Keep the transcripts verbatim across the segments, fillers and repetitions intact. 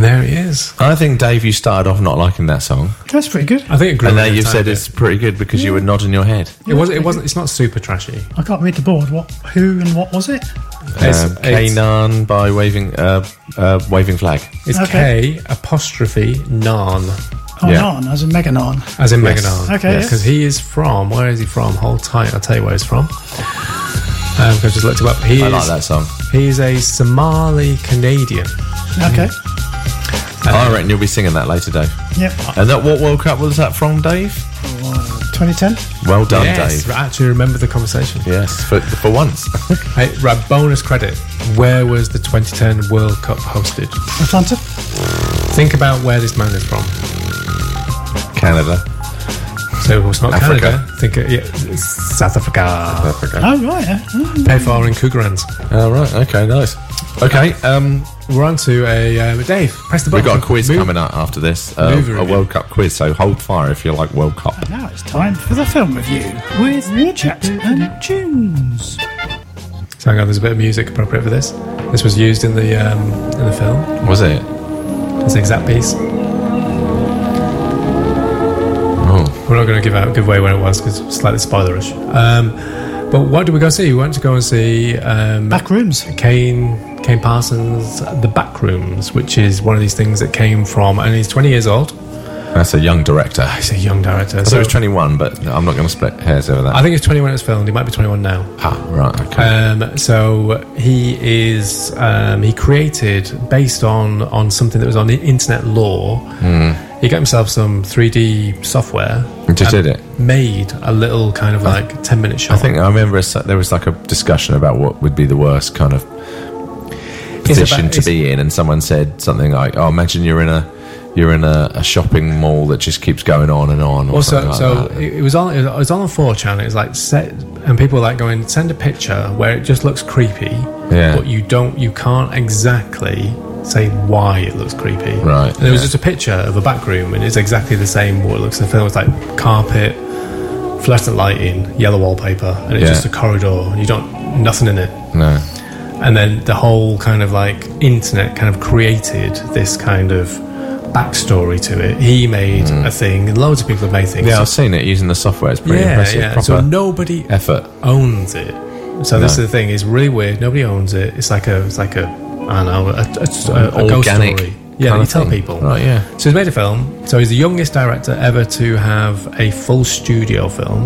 And there it is. I think, Dave, you started off not liking that song. That's pretty good. I think it grew And now over you've time, said yeah. it's pretty good because Yeah. you were nodding your head. It wasn't. It wasn't. It's not super trashy. I can't read the board. What? Who and what was it? It's, Um, it's, Kanan by Waving uh, uh, Waving Flag. it's Okay. K apostrophe Nan, Oh, Yeah. Nan, as in Mega Nan. as in Yes. Mega Nan. Okay, yes. Because he is from. Where is he from? Hold tight. I'll tell you where he's from. Um, 'cause I just looked him up. He I is. like that song. He is a Somali Canadian. Okay. I reckon you'll be singing that later, Dave. Yep. And that what World Cup was that from, Dave? twenty ten. Well done, Yes, Dave. I actually remember the conversation. Yes, for, for once. Hey, right, bonus credit. Where was the twenty ten World Cup hosted? Atlanta. Think about where this man is from. Canada. So it's not Africa. Canada. Think it, yeah, it's South Africa. Africa. Oh, right. Yeah. Oh. Pay for in Cougarans. Oh, right. Okay, nice. Okay, um, We're on to a um, Dave. Press the we've button. got a quiz Move- coming up after this. Uh, Movie a review. World Cup quiz, so hold fire if you like World Cup. Now it's time for the film review with Chat and Tunes. So hang on, there's a bit of music appropriate for this. This was used in the um, in the film. Was it? It's the exact piece. Oh, We're not going to give out give away when it was because it's slightly spoilerish. Um, but what did we go see? We went to go and see um, Back rooms. Kane Kane Parsons' The Backrooms, which is one of these things that came from, and he's twenty years old. that's a young director. I He's a young director. thought So it was twenty-one, but I'm not going to split hairs over that. I think it's twenty-one when it's filmed. He might be twenty-one now. ah, right, okay. Um, so he is um, he created based on on something that was on the internet law. He got himself some three D software. He just and did it. Made a little kind of like ten minute shot. I think I remember a, there was like a discussion about what would be the worst kind of position about- to it's- be in, and someone said something like, "Oh, imagine you're in a you're in a, a shopping mall that just keeps going on and on." Or Also, something so like that. it, it was on. It was on four chan. It was like set, and people were like going, send a picture where it just looks creepy, Yeah. but you don't, you can't exactly say why it looks creepy. Right, And there was yeah. just a picture of a back room, and it's exactly the same what it looks in the film. It's like carpet, fluorescent lighting, yellow wallpaper, and it's Yeah. just a corridor. And you don't nothing in it. no, And then the whole kind of like internet kind of created this kind of backstory to it. He made a thing, and loads of people have made things. Mm. yeah, I've seen it using the software. It's pretty yeah, impressive. yeah. Proper So nobody effort. owns it. So this No. is the thing. It's really weird. Nobody owns it. It's like a, it's like a, I don't know, a, a, a, a ghost Organic story. Yeah, kind you of tell thing. people. Right, yeah. So he's made a film. So he's the youngest director ever to have a full studio film.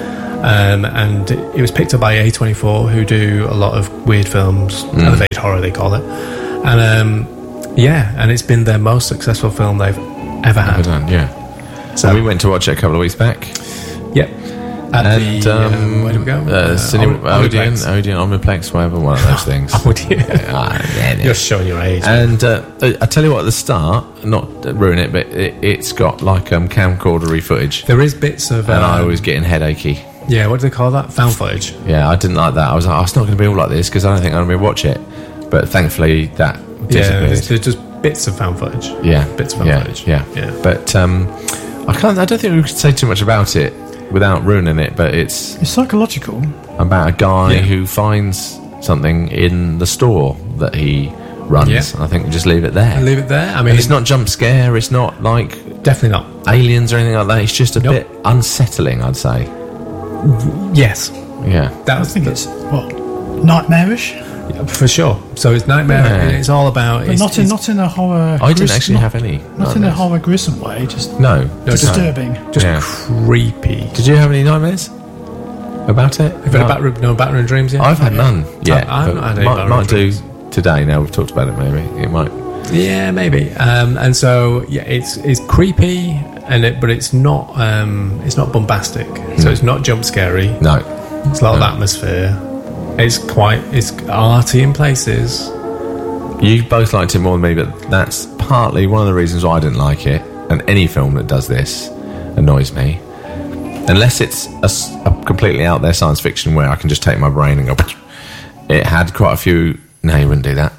Um, and it was picked up by A twenty-four, who do a lot of weird films, Mm. elevated horror they call it. And um, yeah, and it's been their most successful film they've ever Well had. done, yeah. So So we went to watch it a couple of weeks back. Yep. At And the, um, um, where did we go? Uh, cinema, Om- Odeon, Omniplex. Odeon, Omniplex, whatever, one of those things. Oh, dear. Ah, yeah, yeah. You're showing your age. And uh, I I tell you what, at the start, not to ruin it, but it, it's got like um, camcordery footage, There is bits of. and I um, was getting headachy. Yeah, what do they call that? Found footage. Yeah, I didn't like that. I was like, oh, it's not going to be all like this because I don't think I'm going to watch it. But thankfully, that Yeah, disappeared. there's, there's just bits of found footage. Yeah, Bits of found yeah, footage. yeah, Yeah. But um, I can't. I don't think we could say too much about it without ruining it. But it's It's psychological. about a guy Yeah. who finds something in the store that he runs. Yeah. I think we just leave it there. And leave it there. I mean, And it's not jump scare. It's not like definitely not. aliens or anything like that. It's just a Nope. bit unsettling, I'd say. Yes, Yeah. that I was think it's, what, nightmarish? for sure. So it's nightmare. Yeah. And it's all about. But It's, not in it's not in a horror. I didn't gris- actually not, have any. Not in a nightmares. horror gruesome way, just No. No, just- disturbing. just Yeah. creepy. Did you have any nightmares about it? Have you had a backroom, no backroom dreams yet? I've had none. Yeah. I haven't but had any might, backroom might do dreams. today. Now we've talked about it. Maybe it might. Yeah, maybe. Um, and so yeah, it's it's creepy, and it, but it's not um, it's not bombastic. So it's not jump scary. No. It's a lot No. of atmosphere. It's quite it's arty in places. You both liked it more than me, but that's partly one of the reasons why I didn't like it. And any film that does this annoys me, unless it's a, s- a completely out there science fiction where I can just take my brain and go. It had quite a few. No, you wouldn't do that.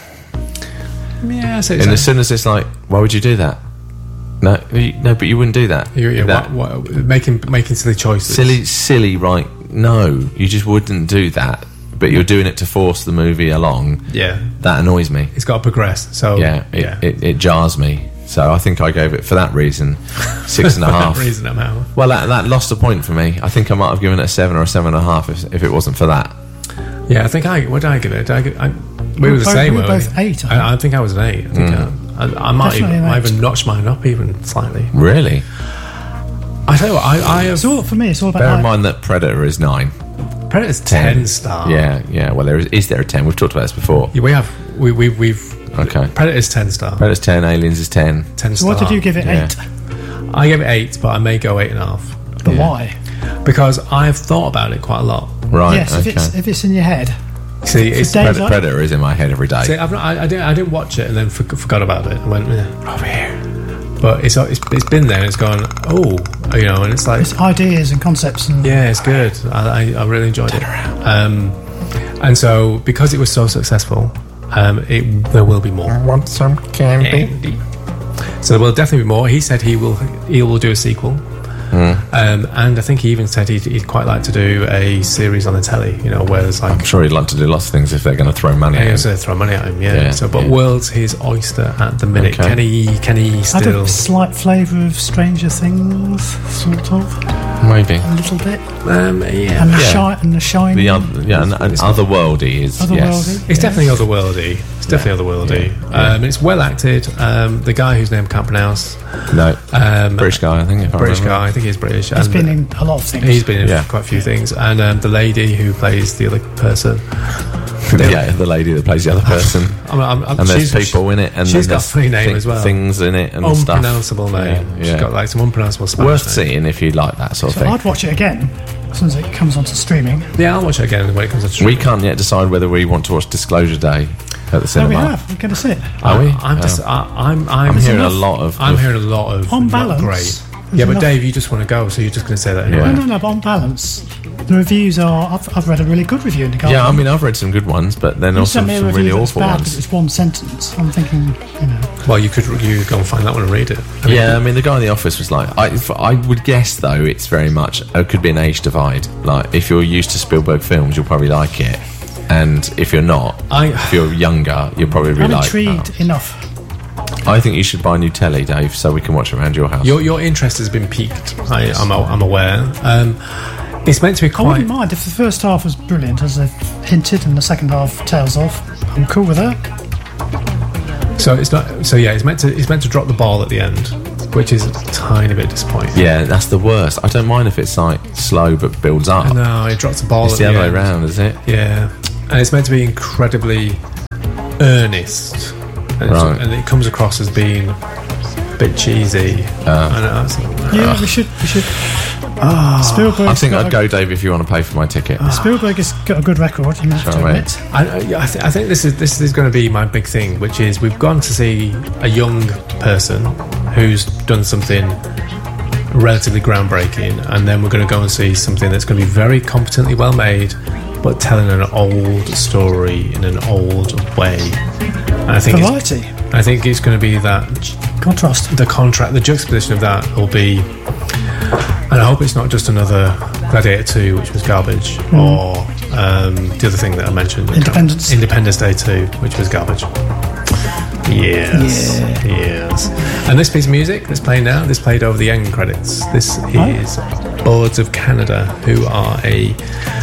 Yeah, so And as soon as it's like, why would you do that? No, you, no, but you wouldn't do that. you, you, That- what, what, making making silly choices. silly, silly, right? No, you just wouldn't do that but you're doing it to force the movie along. Yeah, that annoys me. it's got to progress. So Yeah, it, yeah. It, it jars me. So I think I gave it, for that reason, six and a For half. that reason, I'm out. Well, that, that lost a point for me. I think I might have given it a seven or a seven and a half if, if it wasn't for that. Yeah, I think I. What did I give it? Did I give, I, we were the both- same. we were weren't both eight, I I, I think I was an eight. I think Mm. I, I, I might even, Definitely an I eight. even notched mine up even slightly. Really? I tell you what, I, I have. It's all, for me, it's all about... Bear in like- mind that Predator is nine. Predator's ten star. Yeah, yeah. Well, there is, is there a ten? We've talked about this before. Yeah, we have. We we we've. Okay. Predator's ten star. Predator's ten, Aliens is ten. ten So star. what did you give it? Yeah. Eight. I gave it eight, but I may go eight and a half But Yeah. why? because I've thought about it quite a lot. Right, yes, okay. if it's if it's in your head. See, it's Dave- Predator, Predator is in my head every day. See, I've not, I, I, didn't, I didn't watch it and then for, forgot about it. I went yeah, over here, but it's, it's it's been there and it's gone. Oh, you know, and it's like It's ideas and concepts and yeah, it's good. I, I, I really enjoyed it. Um, and so because it was so successful, um, it there will be more. Want some candy? So there will definitely be more. He said he will he will do a sequel. Um, and I think he even said he'd, he'd quite like to do a series on the telly, you know, where there's like I'm sure he'd like to do lots of things if they're going to throw money yeah, at so him. throw money at him, yeah. Yeah, so, but yeah. world's his oyster at the minute. Okay. Can he? Can he had still? a slight flavour of Stranger Things, sort of, Maybe. a little bit, Um, yeah, and the Yeah. shine and the shine. The other, yeah, and, and otherworldly is yes. Otherworldly. it's definitely otherworldly. It's definitely otherworldly. Um, it's well acted. Um, the guy whose name I can't pronounce, No, um, British guy, I think. If British I remember. guy. I think he's British. He's and been in a lot of things. He's been in Yeah. quite a few things, and um, the lady who plays the other person. Yeah, the lady that plays the other person. I'm, I'm, I'm, And there's she's- people in it, and she's then got a there's funny name thi- as well. Things in it and stuff. Unpronounceable name. Yeah, She's yeah. got like some unpronounceable Spanish Worth name. seeing if you like that sort of So thing. I'd watch it again as soon as it comes onto streaming. Yeah, I'll watch it again when it comes to We can't yet decide whether we want to watch Disclosure Day at the No, cinema. we have. We're going to see it. Are we? I'm just. Oh. I, I'm. I'm, I'm hearing a enough. lot of. I'm of- hearing a lot of On not balance, great. there's Yeah, but enough- Dave, you just want to go, so you're just going to say that anyway. Yeah. No, no, no. But on balance, the reviews are. I've, I've read a really good review in the Guardian. Yeah, I mean, I've read some good ones, but then You also sent me a some review really that's awful bad ones. because it's one sentence. I'm thinking, you know, Well, you could you go and find that one and read it. I mean, Yeah, I mean, the guy in the office was like, I, if- I would guess though, it's very much, it could be an age divide. Like, if you're used to Spielberg films, you'll probably like it. And if you're not, I- if you're younger, you'll probably be I'm like, intrigued enough. oh. I think you should buy a new telly, Dave, so we can watch it around your house. Your your interest has been piqued. I, I'm I'm aware. Um, it's meant to be I quite. wouldn't mind if the first half was brilliant, as they've hinted, and the second half tails off. I'm cool with that. So it's not. So yeah, it's meant to it's meant to drop the ball at the end, which is a tiny bit disappointing. Yeah, that's the worst. I don't mind if it's like slow but builds up. No, it drops the ball. It's at the other way end. around, is it? Yeah, and it's meant to be incredibly earnest, and, it's- Right. and it comes across as being a bit cheesy. Uh. I know, it's- Yeah, we should. We should. Spielberg. I think I'd go, Dave, if you want to pay for my ticket. Spielberg has got a good record. You have to Sorry, admit. I, I, I th- I think this is this is going to be my big thing, which is we've gone to see a young person who's done something relatively groundbreaking, and then we're going to go and see something that's going to be very competently well made, but telling an old story in an old way. And I think it's, Variety, I think it's going to be that contrast. the contract, the juxtaposition of that will be, and I hope it's not just another Gladiator two, which was garbage, or um, the other thing that I mentioned, Independence. Independence Day two, which was garbage. Yes, yes. And this piece of music that's playing now, this played over the end credits. This is Boards of Canada, who are a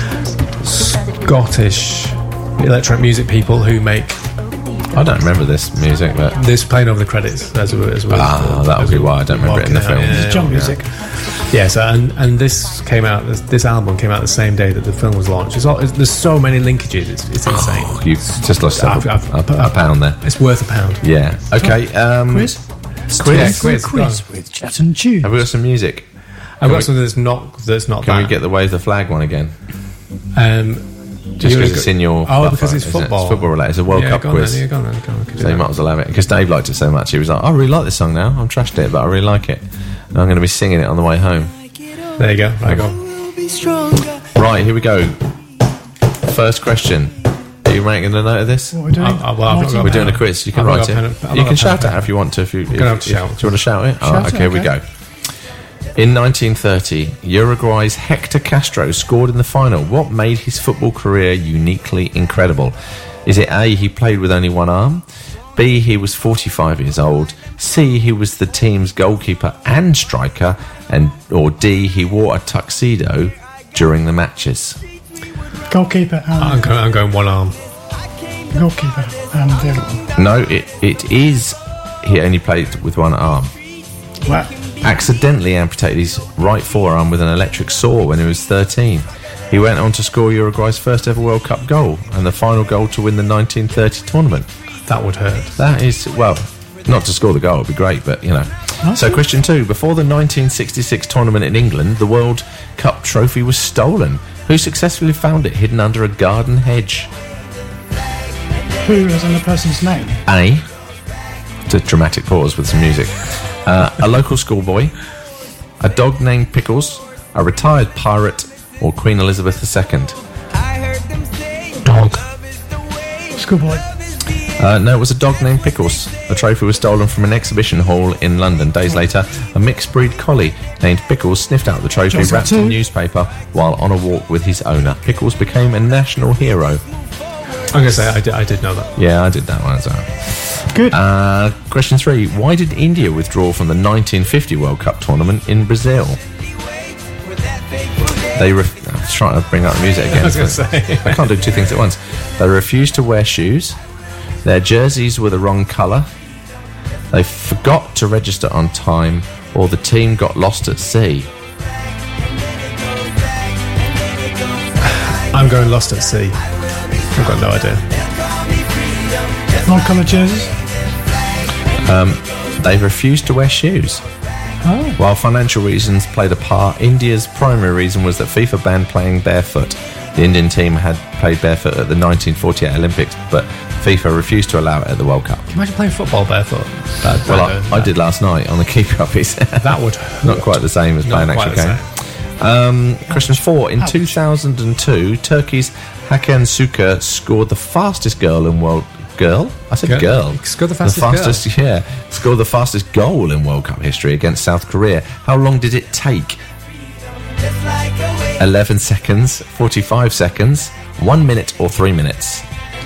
Scottish electronic music people who make I don't remember this music, but this playing over the credits as we as we Ah, that'll as be we why I don't remember it in the walking out, film. yeah. It's jump music. Yeah, so and, and this came out. This, this album came out the same day that the film was launched. It's all, it's, there's so many linkages. It's, it's insane. oh, you've just lost I've- a, I've- a, a pound there. It's worth a pound. Yeah. Okay. Um, Quiz. Quiz, Time for a quiz, quiz with Chet and Tune. have we got some music? I've got we- something that's not that's not Can that. we get the Wave the Flag one again? um, Just you because wanna it's go- in your oh buffer, because it's isn't it? football. It's football related. It's a World yeah, Cup go on quiz. Then, yeah, go on then, go on, could do So you that. might as well have it. Because Dave liked it so much, he was like, I really like this song now. I've trashed it, but I really like it. And I'm going to be singing it on the way home. There you go. Right, go. Right, here we go. First question. Are you making a note of this? What are we doing? Uh, uh, well, I've not Writing got We're a doing a pen. quiz. You can I've not write got it. a pen- I've You not can got a shout it pen. out if you want to. If you, if, gonna have to if- shout. Do you want to shout it? Oh, Shout it, okay, we okay. go. In nineteen thirty, Uruguay's Hector Castro scored in the final. What made his football career uniquely incredible? Is it A, he played with only one arm? B, he was forty-five years old? C, he was the team's goalkeeper and striker? And or D, he wore a tuxedo during the matches? Goalkeeper and I'm going, I'm going one arm. goalkeeper and the other one. No, it, it is he only played with one arm. Wow. Accidentally amputated his right forearm with an electric saw when he was thirteen. He went on to score Uruguay's first ever World Cup goal and the final goal to win the nineteen thirty tournament. That would hurt. That is, well, not to score the goal would be great, but, you know. Okay. So, question two. Before the nineteen sixty-six tournament in England, the World Cup trophy was stolen. Who successfully found it hidden under a garden hedge? Who is in the person's name? A. To dramatic pause with some music. Uh, a local schoolboy, a dog named Pickles, a retired pirate, or Queen Elizabeth the Second? Dog. Schoolboy. Uh, no, it was a dog named Pickles. The trophy was stolen from an exhibition hall in London. Days later, a mixed breed collie named Pickles sniffed out the trophy, Just wrapped two. in newspaper, while on a walk with his owner. Pickles became a national hero. I'm going to say I did, I did know that. Yeah, I did that one as well. Good. Uh, question three. Why did India withdraw from the nineteen fifty World Cup tournament in Brazil? They ref- I was trying to bring up the music again. I was going to but say. I can't do two things at once. They refused to wear shoes. Their jerseys were the wrong colour. They forgot to register on time, or the team got lost at sea. I'm going lost at sea. I've got no idea. Non-coloured jerseys. They refused to wear shoes. Oh. While financial reasons played a part, India's primary reason was that FIFA banned playing barefoot. The Indian team had played barefoot at the nineteen forty-eight Olympics, but FIFA refused to allow it at the World Cup. Imagine playing football barefoot. That, Well, that, I, I did last night on the keeper piece. That would Not quite the same as Not playing quite actual the game. Um, question four. In Ouch. two thousand two, Turkey's Hakan Suker scored the fastest girl in world girl. I said Girl. girl. Scored the fastest girl. fastest yeah, scored the fastest goal in World Cup history against South Korea. How long did it take? Eleven seconds, forty-five seconds, one minute, or three minutes?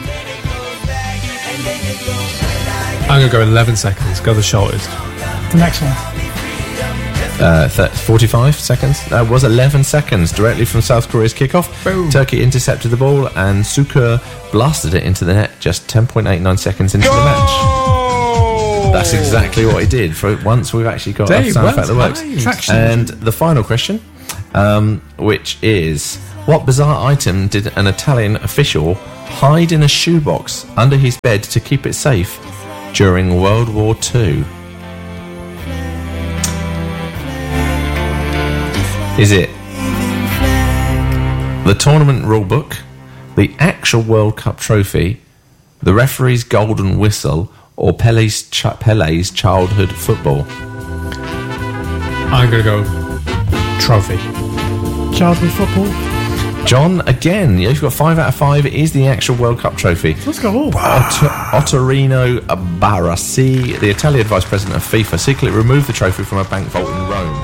I'm going to go eleven seconds. Go the shortest. The next one. Uh, th- forty-five seconds. That was eleven seconds directly from South Korea's kickoff. Boom. Turkey intercepted the ball and Suker blasted it into the net just ten point eight nine seconds into the match. That's exactly what he did. For once, we've actually got a Dave, sound well effect that works. timed. Traction. And the final question, um, which is, what bizarre item did an Italian official hide in a shoebox under his bed to keep it safe during World War Two? Is it the tournament rulebook, the actual World Cup trophy, the referee's golden whistle, or Pele's, ch- Pele's childhood football? I'm going to go trophy. Childhood football. John, again, you've got five out of five. It is the actual World Cup trophy. Let's go all. Ot- Ottorino Barassi, the Italian vice president of FIFA, secretly removed the trophy from a bank vault in Rome.